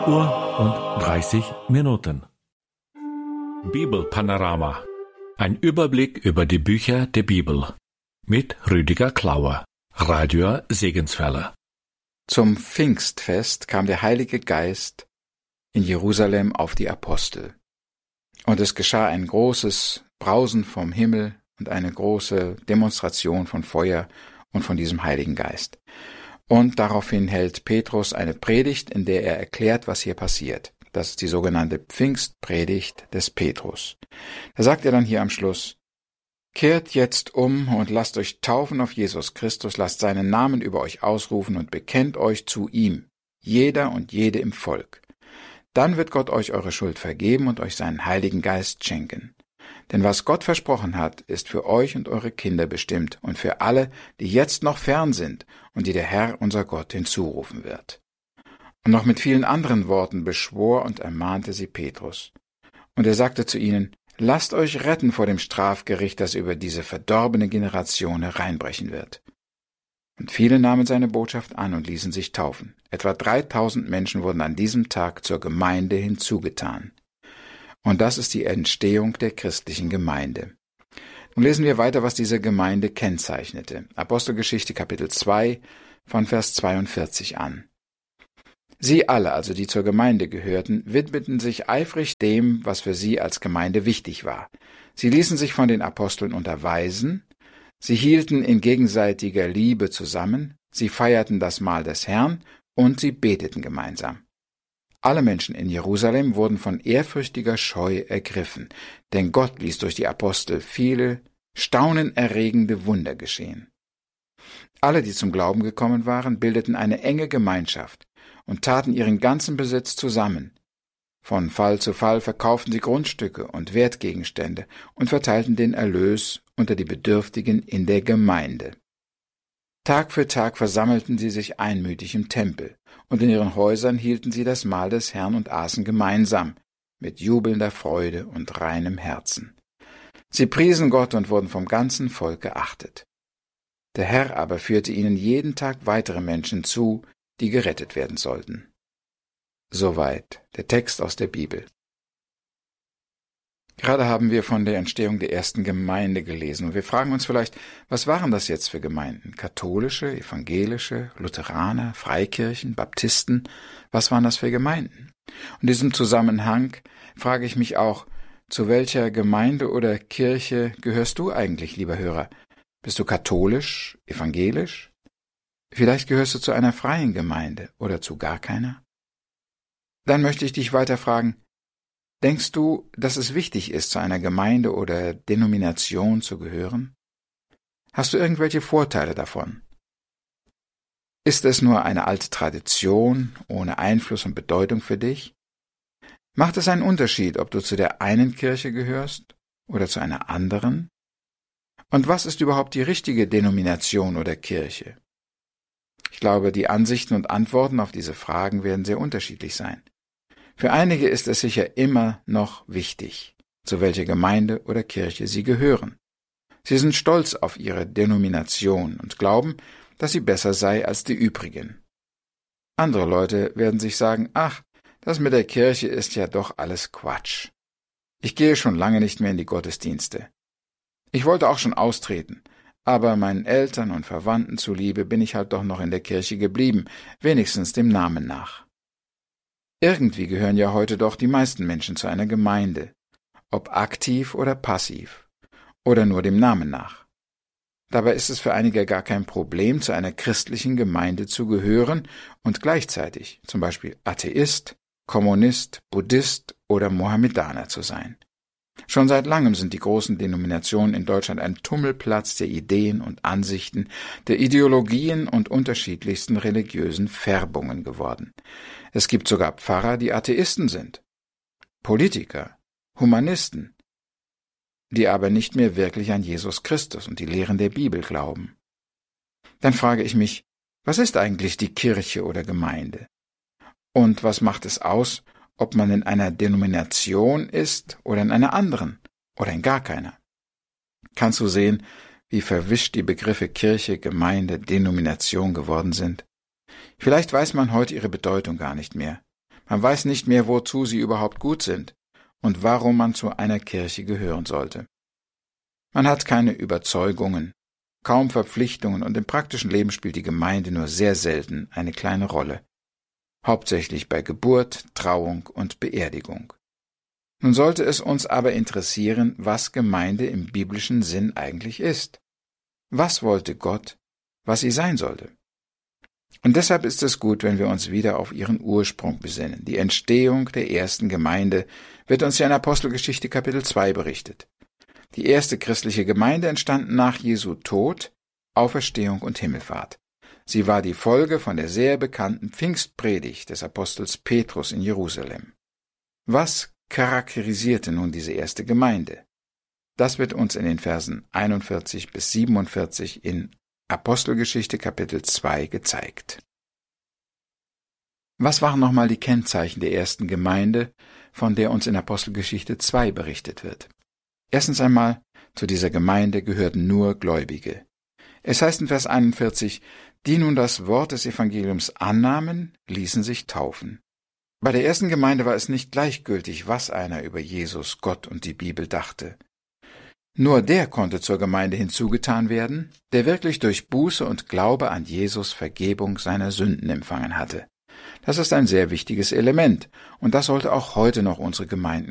8:30 Bibelpanorama. Ein Überblick über die Bücher der Bibel. Mit Rüdiger Klauer, Radio Segenswelle. Zum Pfingstfest kam der Heilige Geist in Jerusalem auf die Apostel. Und es geschah ein großes Brausen vom Himmel und eine große Demonstration von Feuer und von diesem Heiligen Geist. Und daraufhin hält Petrus eine Predigt, in der er erklärt, was hier passiert. Das ist die sogenannte Pfingstpredigt des Petrus. Da sagt er dann hier am Schluss: Kehrt jetzt um und lasst euch taufen auf Jesus Christus, lasst seinen Namen über euch ausrufen und bekennt euch zu ihm, jeder und jede im Volk. Dann wird Gott euch eure Schuld vergeben und euch seinen Heiligen Geist schenken. Denn was Gott versprochen hat, ist für euch und eure Kinder bestimmt und für alle, die jetzt noch fern sind und die der Herr, unser Gott, hinzurufen wird. Und noch mit vielen anderen Worten beschwor und ermahnte sie Petrus. Und er sagte zu ihnen: Lasst euch retten vor dem Strafgericht, das über diese verdorbene Generation hereinbrechen wird. Und viele nahmen seine Botschaft an und ließen sich taufen. Etwa 3000 Menschen wurden an diesem Tag zur Gemeinde hinzugetan. Und das ist die Entstehung der christlichen Gemeinde. Nun lesen wir weiter, was diese Gemeinde kennzeichnete. Apostelgeschichte Kapitel 2 von Vers 42 an. Sie alle, also die zur Gemeinde gehörten, widmeten sich eifrig dem, was für sie als Gemeinde wichtig war. Sie ließen sich von den Aposteln unterweisen, sie hielten in gegenseitiger Liebe zusammen, sie feierten das Mahl des Herrn und sie beteten gemeinsam. Alle Menschen in Jerusalem wurden von ehrfürchtiger Scheu ergriffen, denn Gott ließ durch die Apostel viele staunenerregende Wunder geschehen. Alle, die zum Glauben gekommen waren, bildeten eine enge Gemeinschaft und taten ihren ganzen Besitz zusammen. Von Fall zu Fall verkauften sie Grundstücke und Wertgegenstände und verteilten den Erlös unter die Bedürftigen in der Gemeinde. Tag für Tag versammelten sie sich einmütig im Tempel, und in ihren Häusern hielten sie das Mahl des Herrn und aßen gemeinsam, mit jubelnder Freude und reinem Herzen. Sie priesen Gott und wurden vom ganzen Volk geachtet. Der Herr aber führte ihnen jeden Tag weitere Menschen zu, die gerettet werden sollten. Soweit der Text aus der Bibel. Gerade haben wir von der Entstehung der ersten Gemeinde gelesen und wir fragen uns vielleicht, was waren das jetzt für Gemeinden? Katholische, evangelische, Lutheraner, Freikirchen, Baptisten? Was waren das für Gemeinden? Und in diesem Zusammenhang frage ich mich auch, zu welcher Gemeinde oder Kirche gehörst du eigentlich, lieber Hörer? Bist du katholisch, evangelisch? Vielleicht gehörst du zu einer freien Gemeinde oder zu gar keiner? Dann möchte ich dich weiter fragen: Denkst du, dass es wichtig ist, zu einer Gemeinde oder Denomination zu gehören? Hast du irgendwelche Vorteile davon? Ist es nur eine alte Tradition ohne Einfluss und Bedeutung für dich? Macht es einen Unterschied, ob du zu der einen Kirche gehörst oder zu einer anderen? Und was ist überhaupt die richtige Denomination oder Kirche? Ich glaube, die Ansichten und Antworten auf diese Fragen werden sehr unterschiedlich sein. Für einige ist es sicher immer noch wichtig, zu welcher Gemeinde oder Kirche sie gehören. Sie sind stolz auf ihre Denomination und glauben, dass sie besser sei als die übrigen. Andere Leute werden sich sagen: Ach, das mit der Kirche ist ja doch alles Quatsch. Ich gehe schon lange nicht mehr in die Gottesdienste. Ich wollte auch schon austreten, aber meinen Eltern und Verwandten zuliebe bin ich halt doch noch in der Kirche geblieben, wenigstens dem Namen nach. Irgendwie gehören ja heute doch die meisten Menschen zu einer Gemeinde, ob aktiv oder passiv, oder nur dem Namen nach. Dabei ist es für einige gar kein Problem, zu einer christlichen Gemeinde zu gehören und gleichzeitig zum Beispiel Atheist, Kommunist, Buddhist oder Mohammedaner zu sein. Schon seit langem sind die großen Denominationen in Deutschland ein Tummelplatz der Ideen und Ansichten, der Ideologien und unterschiedlichsten religiösen Färbungen geworden. Es gibt sogar Pfarrer, die Atheisten sind, Politiker, Humanisten, die aber nicht mehr wirklich an Jesus Christus und die Lehren der Bibel glauben. Dann frage ich mich, was ist eigentlich die Kirche oder Gemeinde? Und was macht es aus, ob man in einer Denomination ist oder in einer anderen oder in gar keiner? Kannst du sehen, wie verwischt die Begriffe Kirche, Gemeinde, Denomination geworden sind? Vielleicht weiß man heute ihre Bedeutung gar nicht mehr. Man weiß nicht mehr, wozu sie überhaupt gut sind und warum man zu einer Kirche gehören sollte. Man hat keine Überzeugungen, kaum Verpflichtungen und im praktischen Leben spielt die Gemeinde nur sehr selten eine kleine Rolle. Hauptsächlich bei Geburt, Trauung und Beerdigung. Nun sollte es uns aber interessieren, was Gemeinde im biblischen Sinn eigentlich ist. Was wollte Gott, was sie sein sollte? Und deshalb ist es gut, wenn wir uns wieder auf ihren Ursprung besinnen. Die Entstehung der ersten Gemeinde wird uns ja in Apostelgeschichte Kapitel 2 berichtet. Die erste christliche Gemeinde entstand nach Jesu Tod, Auferstehung und Himmelfahrt. Sie war die Folge von der sehr bekannten Pfingstpredigt des Apostels Petrus in Jerusalem. Was charakterisierte nun diese erste Gemeinde? Das wird uns in den Versen 41 bis 47 in Apostelgeschichte Kapitel 2 gezeigt. Was waren nochmal die Kennzeichen der ersten Gemeinde, von der uns in Apostelgeschichte 2 berichtet wird? Erstens einmal, zu dieser Gemeinde gehörten nur Gläubige. Es heißt in Vers 41, die nun das Wort des Evangeliums annahmen, ließen sich taufen. Bei der ersten Gemeinde war es nicht gleichgültig, was einer über Jesus, Gott und die Bibel dachte. Nur der konnte zur Gemeinde hinzugetan werden, der wirklich durch Buße und Glaube an Jesus Vergebung seiner Sünden empfangen hatte. Das ist ein sehr wichtiges Element, und das sollte auch heute noch unsere Gemeinden